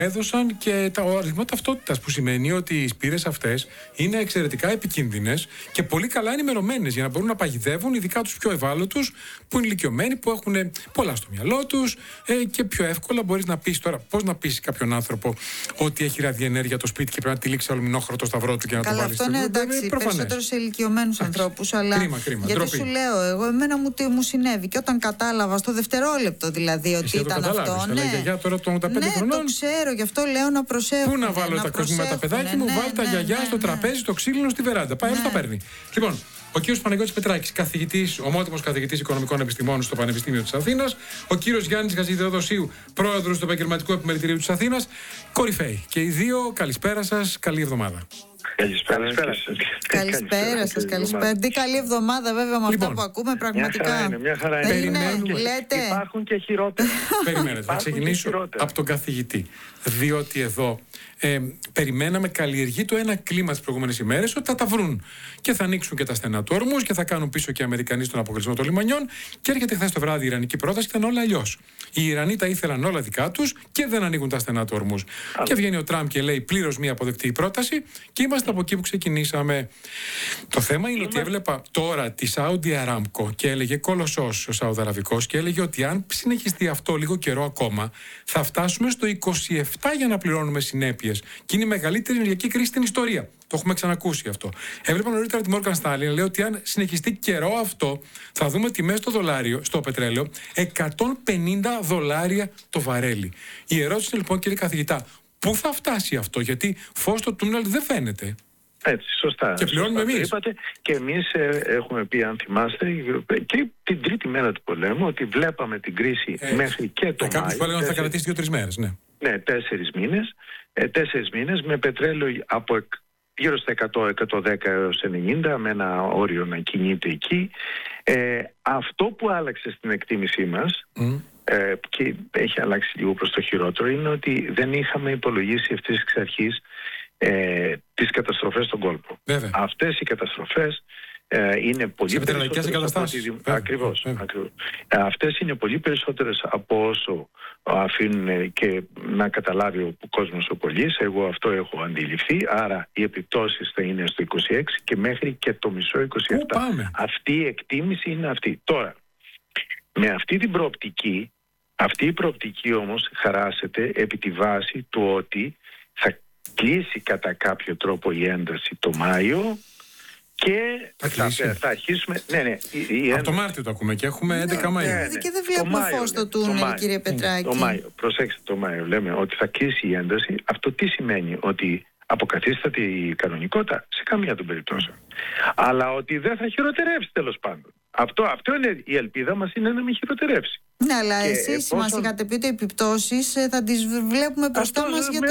έδωσαν και ο αριθμό ταυτότητας, που σημαίνει ότι οι σπήρες αυτές είναι εξαιρετικά επικίνδυνες και πολύ καλά ενημερωμένες για να μπορούν να παγιδεύουν ειδικά τους πιο ευάλωτους, που είναι ηλικιωμένοι, που έχουν πολλά στο μυαλό τους και πιο εύκολα μπορείς να πεις τώρα. Πώς να πεις κάποιον άνθρωπο ότι έχει ραδιενέργεια το σπίτι και πρέπει να τυλίξει αλουμινόχρωτο το σταυρό του και να το βάλει αυτό είναι εντάξει, περισσότερο σε ηλικιωμένους ανθρώπους. Αλλά κρίμα, γιατί ντροπή. σου λέω εγώ, εμένα μου συνέβη και όταν κατάλαβα στο δευτερόλεπτο δηλαδή ότι ήταν αυτό. Ναι, γιαγιά τώρα των 85 χρονών. Το ξέρω, γι' αυτό λέω να προσέχουν. Πού να βάλω τα κρούσματα, παιδάκι μου, βάλω τα γιαγιά στο τραπέζι, στο ξύλινο, στη βεράντα. Πάει, τα παίρνει. Λοιπόν, ο κύριος Παναγιώτης Πετράκης, ομότιμος καθηγητής Οικονομικών Επιστημών στο Πανεπιστήμιο της Αθήνας, ο κύριος Γιάννης Χατζηδεοδοσίου, πρόεδρος του Επαγγελματικού Επιμελητηρίου της Αθήνας. Κορυφαίοι. Και οι δύο, καλησπέρα σας, καλή εβδομάδα. Καλησπέρα σας. Τι καλή εβδομάδα, βέβαια, με αυτά που ακούμε, πραγματικά. Μια χαρά είναι. Λέτε. Υπάρχουν και χειρότερα. Περιμένετε, θα ξεκινήσω από τον καθηγητή. Διότι εδώ περιμέναμε καλλιεργεί ένα κλίμα τις προηγούμενες ημέρες ότι θα τα βρουν και θα ανοίξουν και τα στενά του ορμούς και θα κάνουν πίσω και οι Αμερικανοί στον αποκλεισμό των λιμανιών. Και έρχεται χθες το βράδυ η Ιρανική πρόταση και ήταν όλα αλλιώς. Οι Ιρανοί τα ήθελαν όλα δικά τους και δεν ανοίγουν τα στενά του ορμούς. Και βγαίνει ο Τραμπ και λέει πλήρως μη αποδεκτή η πρόταση και είμαστε από εκεί που ξεκινήσαμε. Το θέμα είναι ότι έβλεπα τώρα τη Saudi Aramco και έλεγε κολοσσός ο Σαουδαραβικός και έλεγε ότι αν συνεχιστεί αυτό λίγο καιρό ακόμα θα φτάσουμε στο 27 για να πληρώνουμε συνέπειες. Και είναι η μεγαλύτερη ενεργειακή κρίση στην ιστορία. Το έχουμε ξανακούσει αυτό. Έβλεπα νωρίτερα τη Morgan Stanley να λέει ότι αν συνεχιστεί καιρό αυτό, θα δούμε τιμές στο πετρέλαιο $150 το βαρέλι. Η ερώτηση είναι λοιπόν, κύριε καθηγητά, πού θα φτάσει αυτό, γιατί φως στο τούνελ δεν φαίνεται. Έτσι, σωστά. Και πληρώνουμε εμείς. Είπατε, και εμείς έχουμε πει, αν θυμάστε, και την τρίτη μέρα του πολέμου, ότι βλέπαμε την κρίση μέχρι και το Μάιο. Κάποιους που έλεγαν ότι θα κρατήσει 2-3 μέρες, ναι. Ναι, 4 μήνες. 4 μήνες με πετρέλαιο από γύρω στα 100-110 έως 90, με ένα όριο να κινείται εκεί. Αυτό που άλλαξε στην εκτίμησή μας, και έχει αλλάξει λίγο προς το χειρότερο, είναι ότι δεν είχαμε υπολογίσει ευθύς εξ αρχής τις καταστροφές στον κόλπο. Βέβαια. Αυτές οι καταστροφές είναι πολύ περισσότερες. Ακριβώς. Αυτές είναι πολύ περισσότερες από όσο αφήνουν και να καταλάβει ο κόσμος ο πολίτης. Εγώ αυτό έχω αντιληφθεί. Άρα οι επιπτώσεις θα είναι στο 26 και μέχρι και το μισό 27. Αυτή η εκτίμηση είναι αυτή. Τώρα, με αυτή την προοπτική, αυτή η προοπτική όμως χαράσεται επί τη βάση του ότι θα κλείσει κατά κάποιο τρόπο η ένταση το Μάιο και θα αρχίσουμε. Από το Μάρτιο το ακούμε και έχουμε 11 Μαΐου. Και δεν βλέπουμε φως στο τούνελ, κύριε Πετράκη. Το Μάιο, προσέξτε, το Μάιο λέμε ότι θα κλείσει η ένταση. Αυτό τι σημαίνει? Ότι αποκαθίσταται η κανονικότητα? Σε καμία των περιπτώσεων. Αλλά ότι δεν θα χειροτερεύσει, τέλος πάντων. Αυτό είναι η ελπίδα μας, είναι να μην χειροτερεύσει. Ναι, αλλά εσείς μας είχατε πει ότι οι επιπτώσεις θα τις βλέπουμε μπροστά μας για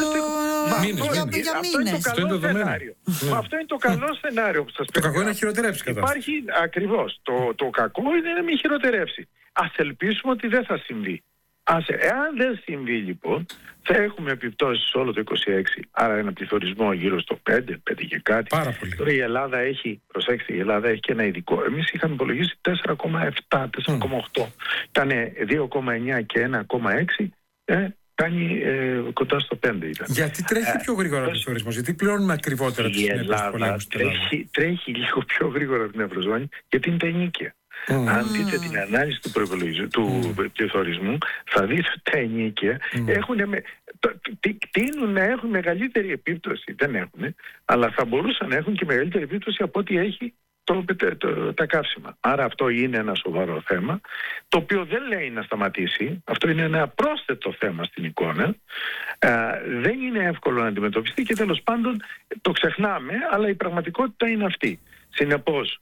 μήνες. Αυτό είναι το καλό σενάριο. Αυτό είναι το καλό σενάριο που σας πει. Το κακό είναι να χειροτερεύσει κατάσταση. Υπάρχει ακριβώς. Το κακό είναι να μην χειροτερεύσει. Ας ελπίσουμε ότι δεν θα συμβεί. Εάν δεν συμβεί λοιπόν, θα έχουμε επιπτώσεις όλο το 26, άρα ένα πληθωρισμό γύρω στο 5 και κάτι. Πάρα πολύ. Τώρα η Ελλάδα έχει, προσέξτε, η Ελλάδα έχει και ένα ειδικό. Εμείς είχαμε υπολογίσει 4,7, 4,8. Ήταν 2,9 και 1,6. Κάνει κοντά στο 5 ήταν. Γιατί τρέχει πιο γρήγορα ο πληθωρισμός, γιατί πληρώνουμε ακριβότερα τις συνέπειες του πολέμου στην Ελλάδα? Τρέχει λίγο πιο γρήγορα την Ευρωζώνη, γιατί είναι τα ενοίκια. Αν δείτε την ανάλυση του πληθωρισμού, θα δείτε ότι τα ενοίκια τείνουν να έχουν μεγαλύτερη επίπτωση. Δεν έχουν, αλλά θα μπορούσαν να έχουν και μεγαλύτερη επίπτωση από ό,τι έχει τα καύσιμα. Άρα αυτό είναι ένα σοβαρό θέμα, το οποίο δεν λέει να σταματήσει. Αυτό είναι ένα πρόσθετο θέμα στην εικόνα. Δεν είναι εύκολο να αντιμετωπιστεί και τέλος πάντων το ξεχνάμε, αλλά η πραγματικότητα είναι αυτή. Συνεπώς,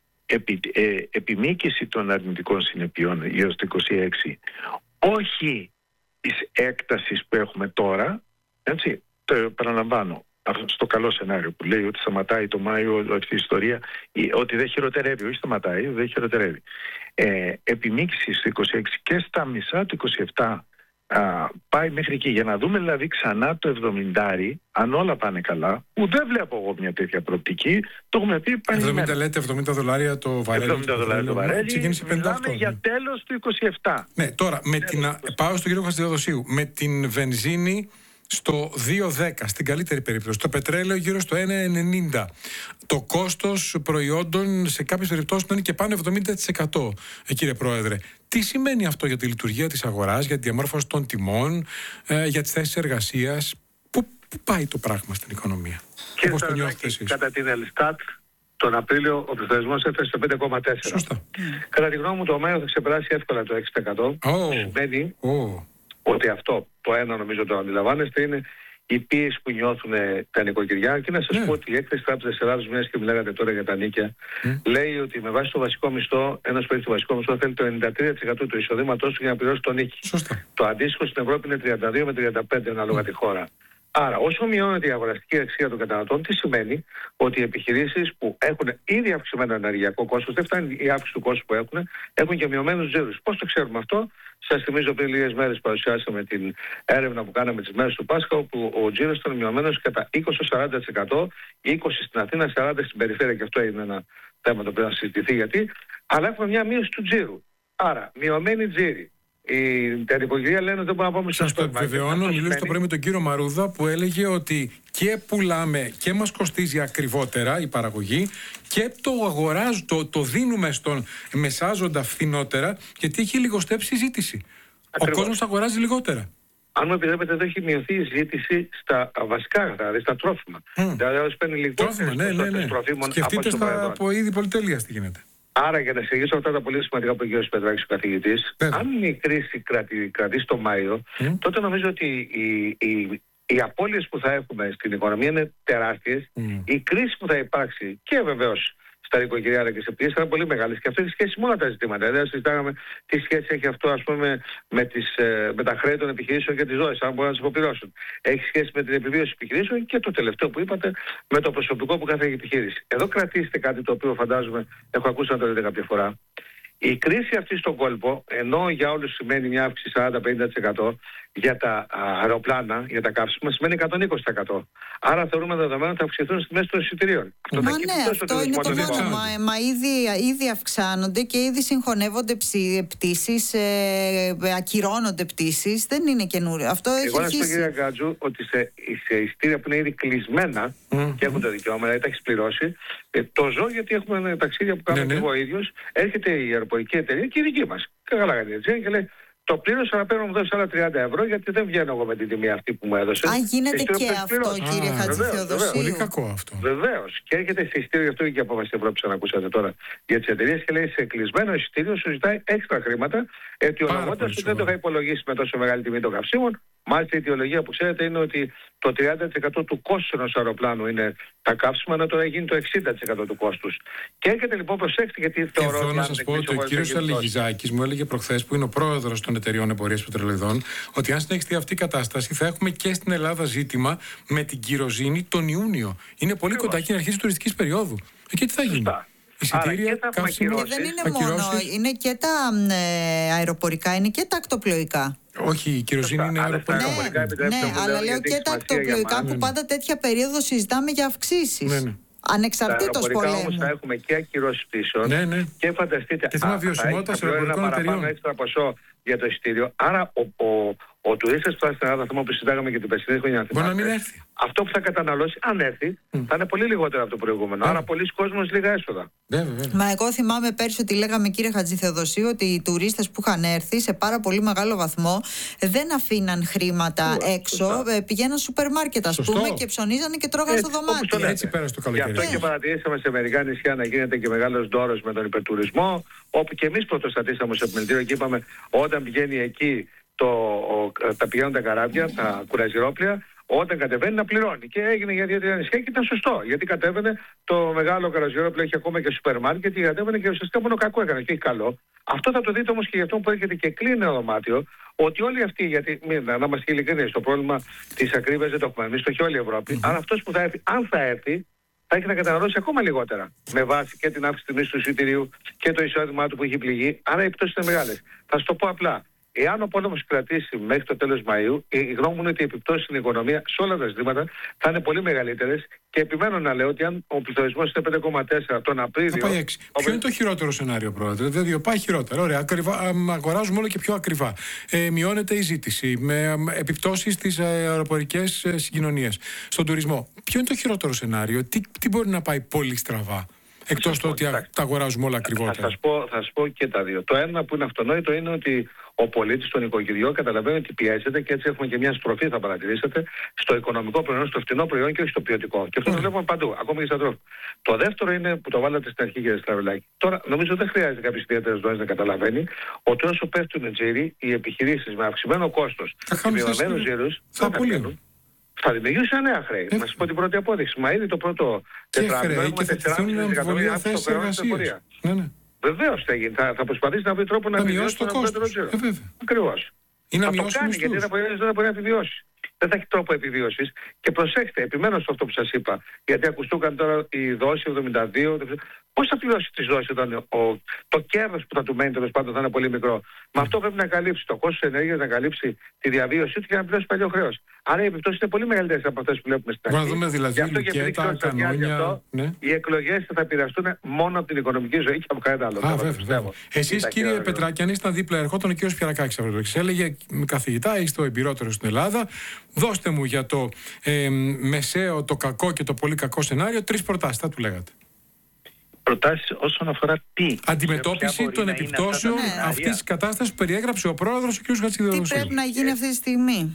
επιμήκυση των αρνητικών συνεπειών γύρω στο 26, όχι της έκτασης που έχουμε τώρα, έτσι, το παραλαμβάνω, στο καλό σενάριο που λέει ότι σταματάει το Μάιο αυτή η ιστορία, ότι δεν χειροτερεύει, όχι σταματάει, δεν χειροτερεύει. Επιμήκυση στο 26 και στα μισά του 27 πάει μέχρι εκεί, για να δούμε δηλαδή ξανά το 70, αν όλα πάνε καλά, που δεν βλέπω εγώ μια τέτοια προοπτική. Το έχουμε πει πανηγυρικά. 70 λέτε, $70 το βαρέλι. $70 το βαρέλι. Μιλάμε για τέλος του 27. Ναι, τώρα πάω στον κύριο Χατζηδεοδοσίου. Με την βενζίνη στο 2,10 στην καλύτερη περίπτωση. Το πετρέλαιο γύρω στο 1,90. Το κόστος προϊόντων σε κάποιες περιπτώσεις είναι και πάνω 70%. Κύριε Πρόεδρε, τι σημαίνει αυτό για τη λειτουργία της αγοράς, για τη διαμόρφωση των τιμών, για τις θέσεις εργασίας? Πού πάει το πράγμα στην οικονομία? Κύριε Σταρνάκη, κατά την Ελστάτ, τον Απρίλιο ο πληθωρισμός έφτασε στο 5,4. Σωστά. Κατά τη γνώμη μου, το Μάιο θα ξεπεράσει εύκολα το 6%. Σημαίνει ότι αυτό, το ένα νομίζω το αντιλαμβάνεστε, είναι η πίεση που νιώθουν τα νοικοκυριά. Και να σας πω ότι η έκθεση Τράπεζας Ελλάδος, μιας και μιλάγατε τώρα για τα νίκια, λέει ότι με βάση το βασικό μισθό, ένας που έχει το βασικό μισθό θέλει το 93% του εισοδήματός του για να πληρώσει τον νίκη. Σωστά. Το αντίστοιχο στην Ευρώπη είναι 32 με 35 ανάλογα τη χώρα. Άρα, όσο μειώνεται η αγοραστική αξία των καταναλωτών, τι σημαίνει? Ότι οι επιχειρήσεις που έχουν ήδη αυξημένο ενεργειακό κόστος, δεν φτάνει η αύξηση του κόστου που έχουν και μειωμένους τζίρους. Πώς το ξέρουμε αυτό? Σας θυμίζω πριν λίγες μέρες παρουσιάσαμε την έρευνα που κάναμε τις μέρες του Πάσχα, όπου ο τζίρος ήταν μειωμένος κατά 20-40%, 20% στην Αθήνα, 40% στην περιφέρεια, και αυτό είναι ένα θέμα το πρέπει να συζητηθεί γιατί. Αλλά έχουμε μια μείωση του τζίρου. Άρα, μειωμένη τζίρη. Τα νοικοκυριά λένε ότι δεν μπορούμε να πάμε στο σπίτι. Σας το επιβεβαιώνω. Μιλούσα το πρωί με τον κύριο Μαρούδα που έλεγε ότι και πουλάμε και μας κοστίζει ακριβότερα η παραγωγή και το δίνουμε στον μεσάζοντα φθηνότερα, γιατί έχει λιγοστέψει η ζήτηση. Ακριβώς. Ο κόσμος αγοράζει λιγότερα. Αν μου επιτρέπετε, εδώ έχει μειωθεί η ζήτηση στα βασικά, δηλαδή στα τρόφιμα. Δηλαδή, παίρνει λιγότερο τροφίμων. Σκεφτείτε από είδη πολυτέλειας τι γίνεται. Άρα, για να εξηγήσω αυτά τα πολύ σημαντικά που είπε ο κ. Πετράκης, ο καθηγητής, αν η κρίση κρατήσει το Μάιο, τότε νομίζω ότι οι απώλειες που θα έχουμε στην οικονομία είναι τεράστιες. Η κρίση που θα υπάρξει και βεβαίως στα νοικοκυριά αλλά και σε πίεση θα είναι πολύ μεγάλες. Και αυτό έχει σχέση με όλα τα ζητήματα. Δηλαδή, συζητάγαμε τι σχέση έχει αυτό, ας πούμε, με τα χρέη των επιχειρήσεων και τις ΔΟΕ, αν μπορούν να τις αποπληρώσουν. Έχει σχέση με την επιβίωση επιχειρήσεων και το τελευταίο που είπατε, με το προσωπικό που κάθε επιχείρηση. Εδώ κρατήστε κάτι το οποίο φαντάζομαι έχω ακούσει να το λέτε κάποια φορά. Η κρίση αυτή στον κόλπο, ενώ για όλους σημαίνει μια αύξηση 40-50%, για τα αεροπλάνα, για τα καύσιμα, σημαίνει 120%. Άρα θεωρούμε δεδομένο ότι θα αυξηθούν στις τιμές των εισιτηρίων. Αυτό είναι το μόνο. Μα ήδη αυξάνονται και ήδη συγχωνεύονται πτήσεις, ακυρώνονται πτήσεις. Δεν είναι καινούριο. Αυτό εγώ να σας πω, κύριε Γκάτζου, ότι σε εισιτήρια που είναι ήδη κλεισμένα και έχουν το δικαίωμα, δηλαδή τα έχεις πληρώσει, το ζω γιατί έχουμε ταξίδια που κάνουμε εγώ ίδιος. Έρχεται η αεροπορική εταιρεία και η δική μας. Καλά κάνει και λέει: το πλήρωσα να παίρνω μου δώσει άλλα 30 ευρώ, γιατί δεν βγαίνω εγώ με την τιμή αυτή που μου έδωσε. Γίνεται και αυτό, κύριε Χατζηθεοδοσίου. Πολύ κακό αυτό. Βεβαίως. Και έρχεται σε εισιτήριο, γι' αυτό και η απόφαση της Ευρώπης, αν ακούσατε τώρα, για τις εταιρείες, και λέει: σε κλεισμένο εισιτήριο σου ζητάει έξτρα χρήματα, αιτιολογώντας ότι δεν το είχα υπολογίσει με τόσο μεγάλη τιμή των καυσίμων. Μάλιστα, η αιτιολογία που ξέρετε είναι ότι το 30% του κόστους ενός αεροπλάνου είναι τα καύσιμα, ενώ τώρα γίνει το 60% του κόστους. Και έρχεται λοιπόν, προσέξτε, γιατί θεωρώ. Εδώ να σας πω ότι ο κύριος Αλιγιζάκης μου έλεγε προχθές, που είναι ο πρόεδρος των εταιριών εμπορίας πετρελαιοειδών, ότι αν συνεχιστεί αυτή η κατάσταση θα έχουμε και στην Ελλάδα ζήτημα με την κυροζήνη τον Ιούνιο. Είναι πολύ κοντά και η αρχή της τουριστικής περίοδου. Εκεί τι θα γίνει? Εισιτήρια, καύσιμα. Και δεν είναι μόνο, είναι και τα αεροπορικά, είναι και τα ακτοπλοϊκά. Όχι, η κυροζήνη είναι αεροπορικά. Ναι, αλλά λέω και τα ακτοπλοϊκά που πάντα τέτοια περίοδο συζητάμε για αυξήσεις. Ανεξαρτήτως πολέμου. Όμως θα έχουμε και ακυρώσεις πτήσεων. Και φανταστείτε, και θέμα βιωσιμότητας αεροπορικών εταιριών. Έξτρα ποσό για το εισιτήριο. Άρα ο τουρίστας που θα στην Ελλάδα, θέμα που συζητάγαμε και την περσινή χρονιά, μπορεί να μην έρθει. Αυτό που θα καταναλώσει, αν έρθει, θα είναι πολύ λιγότερο από το προηγούμενο. Άρα πολλοί κόσμος λίγα έσοδα. Μα εγώ θυμάμαι πέρσι ότι λέγαμε, κύριε Χατζηθεοδοσίου, ότι οι τουρίστες που είχαν έρθει σε πάρα πολύ μεγάλο βαθμό δεν αφήναν χρήματα έξω, πηγαίναν στο σούπερ μάρκετ, ας πούμε, και ψωνίζανε και τρώγαν στο δωμάτιο. Έτσι πέρασε το καλοκαίρι. Γι' αυτό και παρατηρήσαμε σε μερικά νησιά να γίνεται και μεγάλος ντόρος με τον υπερτουρισμό, όπου και εμείς πρωτοστατήσαμε στο επιμελητήριο και είπαμε, όταν πηγαίνει εκεί τα πηγαίνουν τα καράβια, τα κουραζιρόπλια, όταν κατεβαίνει να πληρώνει. Και έγινε για 2-3 νησιά και ήταν σωστό. Γιατί κατέβαινε το μεγάλο καραζιρόπλιο, έχει ακόμα και σούπερ μάρκετ, και κατέβαινε και ουσιαστικά μόνο κακό έκανε και έχει καλό. Αυτό θα το δείτε όμως και για αυτό που έρχεται και κλείνει ένα δωμάτιο, ότι όλοι αυτοί, γιατί να είμαστε ειλικρινείς, το πρόβλημα της ακρίβειας δεν το έχουμε εμείς, το έχει όλη η Ευρώπη. Αλλά αυτός που θα έρθει, αν θα έρθει, θα έχει να καταναλώσει ακόμα λιγότερα. Με βάση και την αύξηση τιμής του εισιτηρίου και το εισόδημά του που έχει πληγεί. Άρα οι πτώσεις είναι μεγάλες. Θα σου το πω απλά. εάν ο πόλεμος κρατήσει μέχρι το τέλος Μαΐου, η γνώμη μου είναι ότι οι επιπτώσεις στην οικονομία σε όλα τα ζητήματα θα είναι πολύ μεγαλύτερες. Και επιμένω να λέω ότι αν ο πληθωρισμός είναι 5,4 τον Απρίλιο. Θα πάει 6. Ποιο είναι το χειρότερο σενάριο, Πρόεδρε? Δηλαδή, πάει χειρότερα. Ωραία, αγοράζουμε όλο και πιο ακριβά. Μειώνεται η ζήτηση, με επιπτώσεις στις αεροπορικές συγκοινωνίες, στον τουρισμό. Ποιο είναι το χειρότερο σενάριο? Τι μπορεί να πάει πολύ στραβά? Εκτός το ότι τα αγοράζουμε όλα ακριβότερα. Θα σας πω και τα δύο. Το ένα που είναι αυτονόητο είναι ότι ο πολίτης, το νοικοκυριό, καταλαβαίνει ότι πιέζεται και έτσι έχουμε και μια στροφή, θα παρατηρήσετε, στο οικονομικό προϊόν, στο φτηνό προϊόν και όχι στο ποιοτικό. Και αυτό το βλέπουμε παντού, ακόμα και στα τρόφιμα. Το δεύτερο είναι που το βάλατε στην αρχή, κύριε Στραβελάκη. Τώρα, νομίζω δεν χρειάζεται κάποιες ιδιαίτερες δόσεις να καταλαβαίνει ότι όσο πέφτουν τζίροι, οι επιχειρήσεις με αυξημένο κόστος και μειωμένους τζίρους θα δημιουργήσει ένα νέα χρέη. Να σας πω την πρώτη απόδειξη. Μα ήδη το πρώτο τετράμινο έχουμε 4,5 εκατομμύρια θέσεις εργασίας. Βεβαίως θα προσπαθήσει να βρει τρόπο να μειώσει το κόστος. Ακριβώς. Θα το κάνει γιατί δεν μπορεί να επιβιώσει. Δεν θα έχει τρόπο επιβίωσης. Και προσέξτε, επιμένω σε αυτό που σας είπα. Γιατί ακουστούκαν τώρα η δόση 72. Πώς θα πληρώσει τις δόσεις όταν το κέρδος που θα του μένει τέλος πάντων θα είναι πολύ μικρό? Με αυτό πρέπει να καλύψει το κόστος ενέργειας, να καλύψει τη διαβίωσή του και να πληρώσει παλιό χρέος. Άρα οι επιπτώσεις είναι πολύ μεγαλύτερες από αυτές που βλέπουμε στην αρχή. Να δούμε δηλαδή λουκέτα, κανόνια. Οι εκλογές θα επηρεαστούν μόνο από την οικονομική ζωή και από κανένα άλλο. Εσείς, κύριε Πετράκη, αν ήσταν δίπλα, ερχόταν ο κύριος Πιαρακάκης αύριο. Έλεγε, καθηγητά, είστε ο εμπειρότερος στην Ελλάδα. Δώστε μου για το μεσαίο, το κακό και το πολύ κακό σενάριο 3 προτάσεις, θα του λέγατε. Προτάσεις όσον αφορά τι? Αντιμετώπιση των επιπτώσεων αυτής της κατάστασης που περιέγραψε ο πρόεδρος, ο κ. Χατζηδεδοσίου. Τι πρέπει να γίνει αυτή τη στιγμή?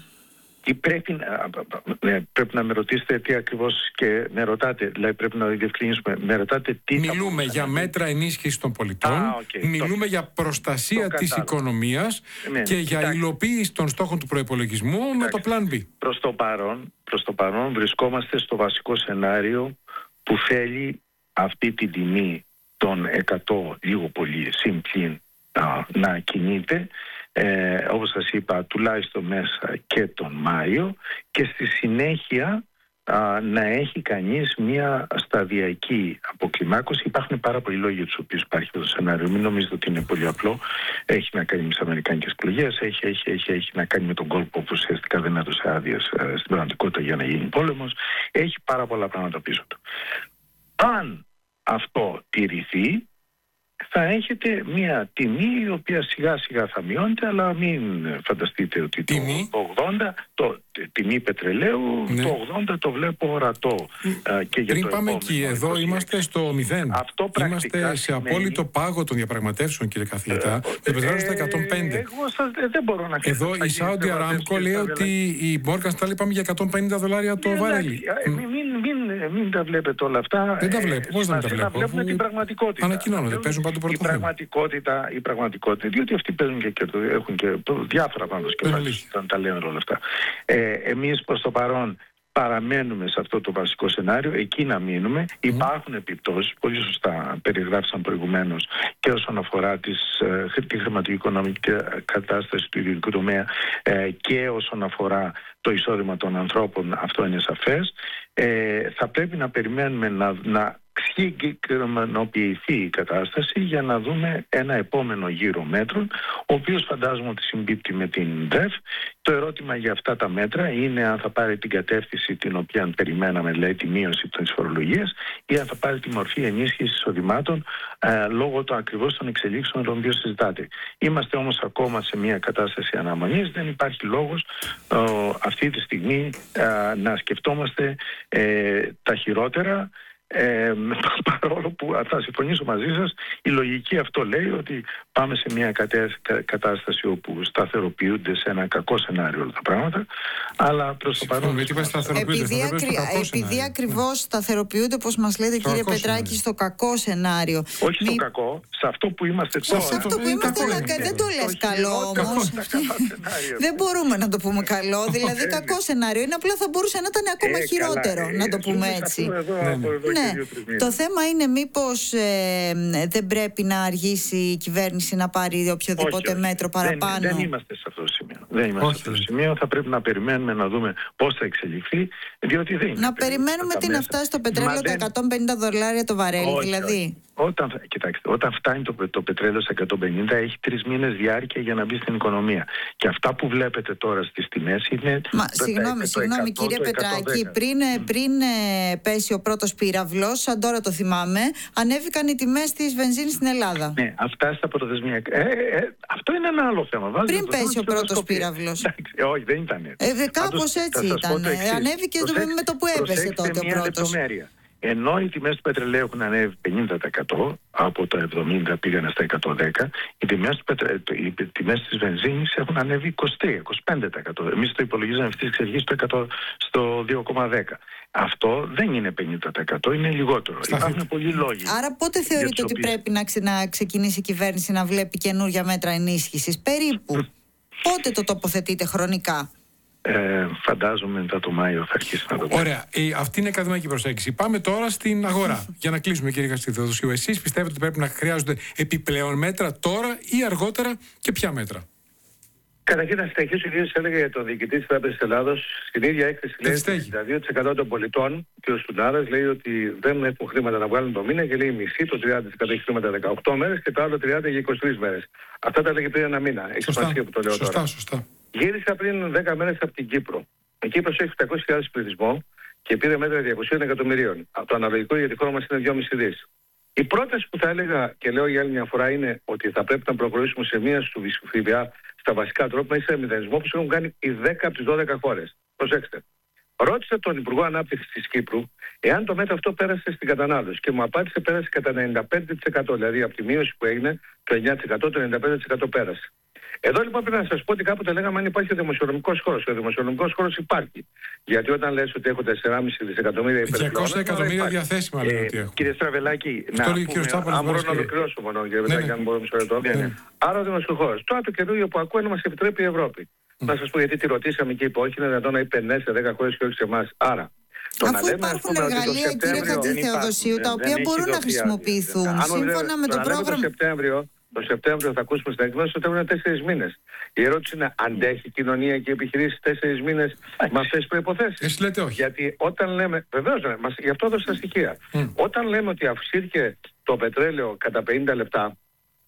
Πρέπει να με ρωτήσετε τι ακριβώς και με ρωτάτε. Δηλαδή πρέπει να διευκρινίσουμε. Με ρωτάτε τι. Μιλούμε για μέτρα ενίσχυσης των πολιτών. Μιλούμε για προστασία της οικονομίας και για υλοποίηση των στόχων του προϋπολογισμού με το Plan B. Προς το παρόν βρισκόμαστε στο βασικό σενάριο που θέλει αυτή την τιμή των 100 λίγο πολύ συμπλήν να κινείται, όπως σας είπα, τουλάχιστον μέσα και τον Μάιο, και στη συνέχεια να έχει κανείς μια σταδιακή αποκλιμάκωση. Υπάρχουν πάρα πολλοί λόγοι για τους οποίους υπάρχει αυτό το σενάριο. Μην νομίζετε ότι είναι πολύ απλό. Έχει να κάνει με τις αμερικανικές εκλογές, έχει να κάνει με τον κόλπο που ουσιαστικά δεν έδωσε άδειες στην πραγματικότητα για να γίνει πόλεμος. Έχει πάρα πολλά πράγματα πίσω του. Αν αυτό τηρηθεί, θα έχετε μια τιμή η οποία σιγά σιγά θα μειώνεται, αλλά μην φανταστείτε ότι τιμή πετρελαίου, το 80 το βλέπω ορατό. Και για πριν πάμε εκεί, εδώ είμαστε στο 0. Είμαστε σε απόλυτο πάγο των διαπραγματεύσεων, κύριε καθηγητά. Το πετρέλαιο στα 105. Δεν μπορώ να εδώ η Saudi Aramco λέει ότι η Morgan Stanley πάμε για $150 το βαρέλι. Μην τα βλέπετε όλα αυτά. Δεν τα βλέπω. Πώς δεν τα βλέπω? Να βλέπουμε την πραγματικότητα. Ανακοινώνονται, παίζουν παντού πρώτο θέμα. Η πραγματικότητα, διότι αυτοί παίζουν και έχουν και διάφορα πάνω σκεφτείς, τα λένε όλα αυτά. Εμείς προς το παρόν παραμένουμε σε αυτό το βασικό σενάριο, εκεί να μείνουμε. Υπάρχουν επιπτώσεις, πολύ σωστά περιγράφησαν προηγουμένως, και όσον αφορά τη χρηματοοικονομική κατάσταση του ιδιωτικού τομέα και όσον αφορά το εισόδημα των ανθρώπων, αυτό είναι σαφές. Θα πρέπει να περιμένουμε να συγκεκριμενοποιηθεί η κατάσταση για να δούμε ένα επόμενο γύρο μέτρων, ο οποίος φαντάζομαι ότι συμπίπτει με την ΔΕΦ. Το ερώτημα για αυτά τα μέτρα είναι αν θα πάρει την κατεύθυνση την οποία περιμέναμε, δηλαδή τη μείωση της φορολογίας, ή αν θα πάρει τη μορφή ενίσχυσης εισοδημάτων λόγω των ακριβώς των εξελίξεων των οποίων συζητάτε. Είμαστε όμως ακόμα σε μια κατάσταση αναμονής. Δεν υπάρχει λόγος αυτή τη στιγμή να σκεφτόμαστε τα χειρότερα. Παρόλο που θα συμφωνήσω μαζί σας, η λογική αυτό λέει ότι πάμε σε μια κατάσταση όπου σταθεροποιούνται σε ένα κακό σενάριο όλα τα πράγματα, αλλά προς το παρόν επειδή ακριβώς σταθεροποιούνται, όπως μας λέτε κύριε Πετράκη, στο κακό σενάριο. Όχι στο κακό, σε αυτό που είμαστε τώρα. Σε αυτό που είμαστε, δεν το λες καλό όμως. Δεν μπορούμε να το πούμε καλό, δηλαδή κακό σενάριο είναι, απλά θα μπορούσε να ήταν ακόμα χειρότερο, να το πούμε έτσι. Ναι. Το θέμα είναι μήπως δεν πρέπει να αργήσει η κυβέρνηση να πάρει οποιοδήποτε μέτρο παραπάνω. Δεν είμαστε σε αυτό το σημείο. Θα πρέπει να περιμένουμε να δούμε πώς θα εξελιχθεί, διότι δεν είναι. Να περιμένουμε τι να φτάσει το πετρέλαιο τα $150 το βαρέλι, δηλαδή. Όταν φτάνει το πετρέλαιο στα 150, έχει 3 μήνες διάρκεια για να μπει στην οικονομία. Και αυτά που βλέπετε τώρα στις τιμές είναι. Συγγνώμη κύριε Πετράκη, πριν πέσει ο πρώτος πύραυλος, σαν τώρα το θυμάμαι, ανέβηκαν οι τιμές της βενζίνης στην Ελλάδα. Ναι, αυτά στα πρωτοδεσμιακά. Αυτό είναι ένα άλλο θέμα. Πριν πέσει ο πρώτος πύραυλος. Όχι, δεν ήταν. Κάπως έτσι ήταν. Ανέβηκε με το που έπεσε τότε ο πρώτος. Ενώ οι τιμές του πετρελαίου έχουν ανέβει 50%, από τα 70 πήγανε στα 110, οι τιμές της βενζίνης έχουν ανέβει 23-25%. Εμείς το υπολογίζαμε αυτής της εξεργής στο 2,10. Αυτό δεν είναι 50%, είναι λιγότερο. Υπάρχουν πολλοί λόγοι. Άρα πότε θεωρείτε ότι πρέπει να ξεκινήσει η κυβέρνηση να βλέπει καινούργια μέτρα ενίσχυσης? Περίπου. Πότε το τοποθετείτε χρονικά? Φαντάζομαι μετά το Μάιο θα αρχίσει να το πω. Ωραία. Αυτή είναι η ακαδημαϊκή προσέγγιση. Πάμε τώρα στην αγορά. Για να κλείσουμε, κύριε Χατζηθεοδοσίου, εσείς πιστεύετε ότι πρέπει να χρειάζονται επιπλέον μέτρα τώρα ή αργότερα και ποια μέτρα? Καταρχήν, να συνεχίσω, ιδίως έλεγε για τον διοικητή της Τράπεζας Ελλάδος, στην ίδια έκθεση λέει ότι 62% των πολιτών, και ο Στουνάρας λέει ότι δεν έχουν χρήματα να βγάλουν το μήνα και λέει μισή, το 30% έχει χρήματα 18 μέρες και το άλλο 30% για 23 μέρες. Αυτά τα έλεγε πριν ένα μήνα. Έχει σημασία που το λέω τώρα. Σωστά. Γύρισα πριν 10 μέρες από την Κύπρο. Η Κύπρος έχει 800.000 πληθυσμό και πήρε μέτρα 200 εκατομμυρίων. Το αναλογικό για τη χώρα μας είναι 2,5 δις. Η πρόταση που θα έλεγα και λέω για άλλη μια φορά είναι ότι θα πρέπει να προχωρήσουμε σε μία του ΦΠΑ στα βασικά τρόπια ή σε μηδενισμό, όπως έχουν κάνει οι 10 από τις 12 χώρες. Προσέξτε. Ρώτησα τον Υπουργό Ανάπτυξης της Κύπρου εάν το μέτρο αυτό πέρασε στην κατανάλωση και μου απάντησε πέρασε κατά 95%. Δηλαδή από τη μείωση που έγινε το 9%, το 95% πέρασε. Εδώ λοιπόν πρέπει να σας πω ότι κάποτε λέγαμε αν υπάρχει ο δημοσιονομικός χώρος. Ο δημοσιονομικός χώρος υπάρχει. Γιατί όταν λες ότι έχω 4,5 δισεκατομμύρια υπερπληρώματα. 200 εκατομμύρια διαθέσιμα λέει ότι έχω. Κύριε Στραβελάκη, αν μπορώ να ολοκληρώσω μόνο, κύριε Πετράκη, αν μπορώ να λεπτό. Άρα ο δημοσιονομικός χώρος. Τώρα το καινούργιο που ακούω να μας επιτρέπει η Ευρώπη. Να σας πω γιατί τη ρωτήσαμε και είπε όχι, είναι δυνατόν να είπε ναι σε 10 χώρες και όχι σε εμάς. Άρα. Αφού υπάρχουν εργαλεία, κύριε Χατζηθεοδοσίου, τα οποία μπορούν να χρησιμοποιηθούν σύμφωνα με το πρόγραμμα. Το Σεπτέμβριο θα ακούσουμε στην εκδόση, το Σεπτέμβριο είναι 4 μήνες. Η ερώτηση είναι, αντέχει η κοινωνία και οι επιχειρήσεις 4 μήνες με αυτές τις προϋποθέσεις? Εσείς λέτε όχι. Γιατί όταν λέμε, βεβαίως, γι' αυτό έδωσα τα στοιχεία. Όταν λέμε ότι αυξήθηκε το πετρέλαιο κατά 50 λεπτά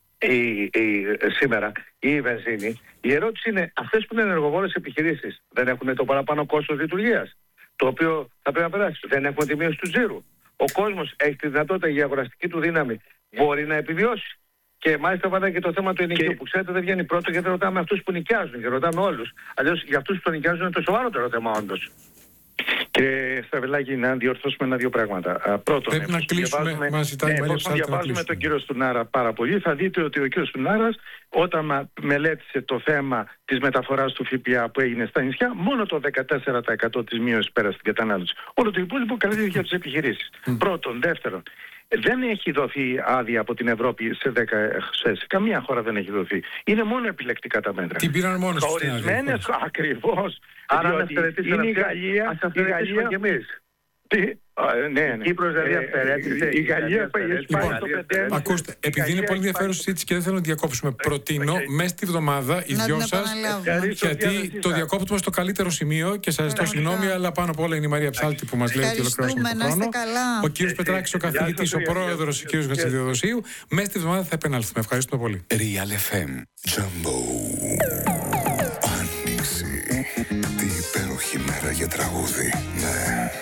σήμερα ή η βενζίνη, η ερώτηση είναι, αυτές που είναι ενεργοβόρες επιχειρήσεις δεν έχουν το παραπάνω κόστος λειτουργίας, το οποίο θα πρέπει να περάσει? Δεν έχουν τη μείωση του τζίρου. Ο κόσμος έχει τη δυνατότητα, η αγοραστική του δύναμη μπορεί να επιβιώσει. Και μάλιστα βάλα και το θέμα του ενοικίου που ξέρετε δεν βγαίνει πρώτο γιατί ρωτάμε αυτούς που νοικιάζουν και ρωτάμε όλους. Αλλιώς για αυτούς που νοικιάζουν είναι το σοβαρότερο θέμα όντως. Κύριε Στραβελάκη, να διορθώσουμε ένα-δύο πράγματα. Πρώτον, πρέπει να κλείσουμε. Εφόσον διαβάζουμε τον κύριο Στουνάρα πάρα πολύ, θα δείτε ότι ο κύριος Στουνάρας, όταν μελέτησε το θέμα της μεταφοράς του ΦΠΑ που έγινε στα νησιά, μόνο το 14% της μείωσης πέρασε στην κατανάλωση. Όλο το υπόλοιπο καλύπτει για τις επιχειρήσεις. Πρώτον. Δεύτερον, δεν έχει δοθεί άδεια από την Ευρώπη σε 10 σε καμία χώρα δεν έχει δοθεί. Είναι μόνο επιλεκτικά τα μέτρα. Την πήραν μόνο στους ορισμένες ακριβώς. Άρα είναι η Γαλλία. Ας αφαιρετήσουμε κι εμείς. Ναι. Η Κύπρος δηλαδή αφαιρέτησε. Η Γαλλία πάει στο 5. Ακούστε, επειδή είναι πολύ ενδιαφέρουσα συζήτηση και δεν θέλω να διακόψουμε, προτείνω μέσα στη βδομάδα οι δυο σας, γιατί το διακόπτουμε στο καλύτερο σημείο και σας ζητώ συγγνώμη, αλλά πάνω απ' όλα είναι η Μαρία Ψάλτη που μας λέει ότι ολοκληρώσουμε τον χρόνο. Ο κύριος Πετράκης, ο καθηγητής, ο πρόεδρος, ο κύριος Χατζηθεοδοσίου. Μέσα στη βδομάδα θα επανέλθουμε. Ευχαριστούμε πολύ. Real FM Jumbo. Άνοιξη. Τι υπέροχη μέρα για τραγούδι. Ναι.